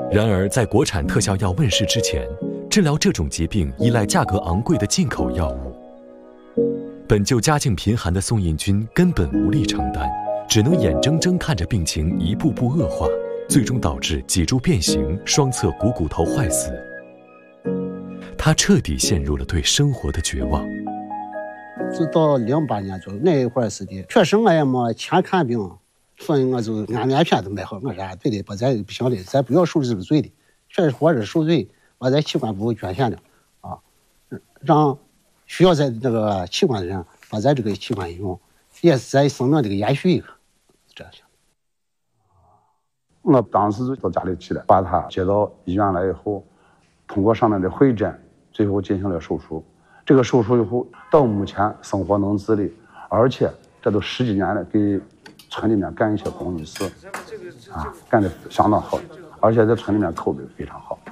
然而，在国产特效药问世之前，治疗这种疾病依赖价格昂贵的进口药物。本就家境贫寒的宋印军根本无力承担，只能眼睁睁看着病情一步步恶化，最终导致脊柱变形、双侧股骨头坏死。他彻底陷入了对生活的绝望。 直到08年左右那一会儿时的，确实我也没钱看病，所以我就安眠片都买好。我说对的，把咱不行的，咱不要受这个罪的。确实活着受罪，把咱器官部捐献了啊，让需要在这个器官的人把咱这个器官用，也是咱生命这个延续一个，这样想。 我当时到家里去了，把他接到医院来以后，通过上面的会诊，最后进行了手术。这个手术以后，到目前生活能自理，而且这都10几年了，给村里面干一些公益事，干得相当好，而且在村里面口碑非常好。